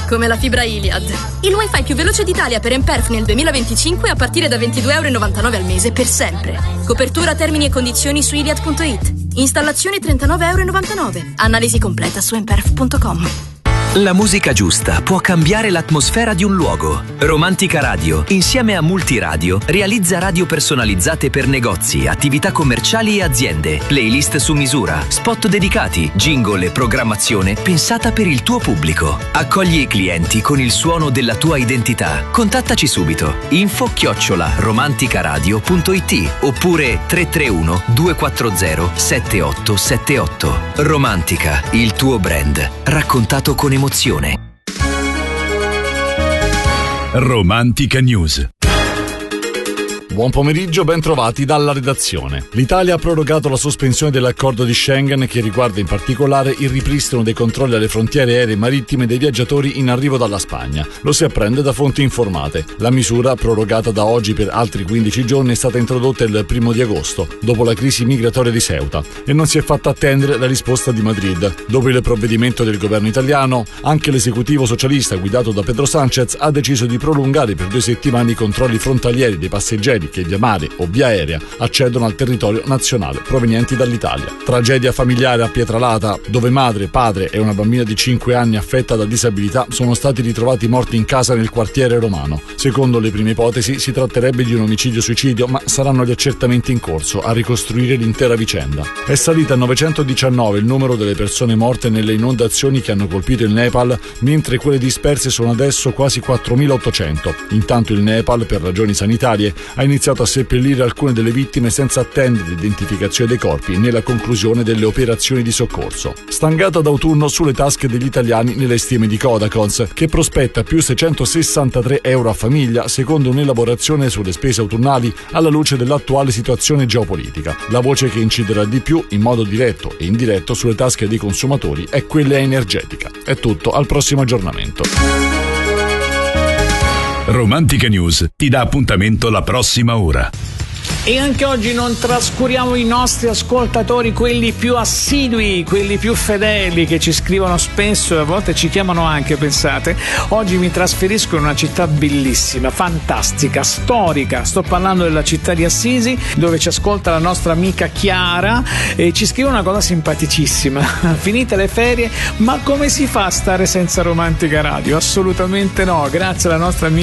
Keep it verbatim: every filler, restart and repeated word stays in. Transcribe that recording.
come la fibra Iliad. Il wifi più veloce d'Italia per Emperf nel duemilaventicinque a partire da ventidue euro e novantanove al mese per sempre. Copertura, termini e condizioni su iliad punto it. Installazione trentanove euro e novantanove. Analisi completa su emperf punto com. La musica giusta può cambiare l'atmosfera di un luogo. Romantica Radio, insieme a Multiradio, realizza radio personalizzate per negozi, attività commerciali e aziende, playlist su misura, spot dedicati, jingle e programmazione pensata per il tuo pubblico. Accogli i clienti con il suono della tua identità. Contattaci subito. info chiocciola romanticaradio punto it oppure tre tre uno due quattro zero sette otto sette otto. Romantica, il tuo brand, raccontato con emozione. Romantica News. Buon pomeriggio, ben trovati dalla redazione. L'Italia ha prorogato la sospensione dell'accordo di Schengen che riguarda in particolare il ripristino dei controlli alle frontiere aeree e marittime dei viaggiatori in arrivo dalla Spagna. Lo si apprende da fonti informate. La misura, prorogata da oggi per altri quindici giorni, è stata introdotta il primo di agosto, dopo la crisi migratoria di Ceuta, e non si è fatta attendere la risposta di Madrid. Dopo il provvedimento del governo italiano, anche l'esecutivo socialista guidato da Pedro Sánchez ha deciso di prolungare per due settimane i controlli frontalieri dei passeggeri che via mare o via aerea accedono al territorio nazionale provenienti dall'Italia. Tragedia familiare a Pietralata, dove madre, padre e una bambina di cinque anni affetta da disabilità sono stati ritrovati morti in casa nel quartiere romano. Secondo le prime ipotesi si tratterebbe di un omicidio-suicidio, ma saranno gli accertamenti in corso a ricostruire l'intera vicenda. È salita a novecentodiciannove il numero delle persone morte nelle inondazioni che hanno colpito il Nepal, mentre quelle disperse sono adesso quasi quattromilaottocento. Intanto il Nepal, per ragioni sanitarie, ha iniziato a seppellire alcune delle vittime senza attendere l'identificazione dei corpi nella conclusione delle operazioni di soccorso. Stangata d'autunno sulle tasche degli italiani nelle stime di Codacons, che prospetta più seicentosessantatré euro a famiglia secondo un'elaborazione sulle spese autunnali alla luce dell'attuale situazione geopolitica. La voce che inciderà di più, in modo diretto e indiretto, sulle tasche dei consumatori è quella energetica. È tutto, al prossimo aggiornamento. Romantica News ti dà appuntamento la prossima ora. E anche oggi non trascuriamo i nostri ascoltatori, quelli più assidui, quelli più fedeli, che ci scrivono spesso e a volte ci chiamano anche, pensate. Oggi mi trasferisco in una città bellissima, fantastica, storica. Sto parlando della città di Assisi, dove ci ascolta la nostra amica Chiara e ci scrive una cosa simpaticissima. Finite le ferie, ma come si fa a stare senza Romantica Radio? Assolutamente no, grazie alla nostra amica